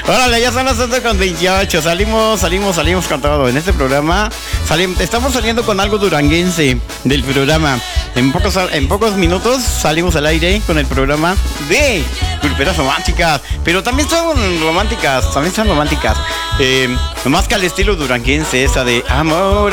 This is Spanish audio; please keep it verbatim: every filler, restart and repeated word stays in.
Órale, ya son las once con veintiocho. Salimos, salimos, salimos con todo. En este programa salim, estamos saliendo con algo duranguense del programa. En pocos, en pocos minutos salimos al aire con el programa de Gruperas Románticas. Pero también son románticas, también son románticas. Eh, más que al estilo duranguense, esa de amor